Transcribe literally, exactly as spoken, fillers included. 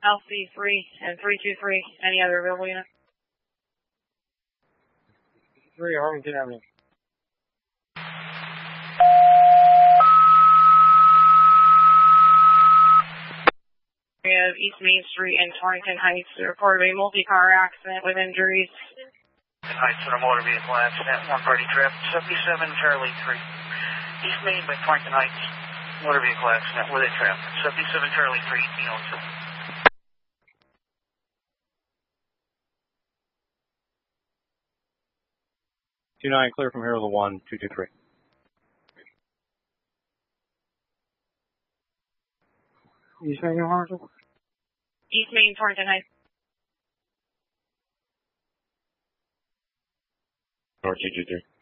L C three and three two three. Any other available unit? three, Arlington Avenue. We have East Main Street and Torrington Heights. We reported a multi-car accident with injuries. Heights and a motor vehicle accident, one party trip, seventy-seven Charlie three. East Main by Torrington Heights, motor vehicle accident with a trip, seventy-seven Charlie three, eighteen oh two. two nine, clear from here to the one, two two three. East Main, Marshall? East Main, Torrington Heights. North two two three.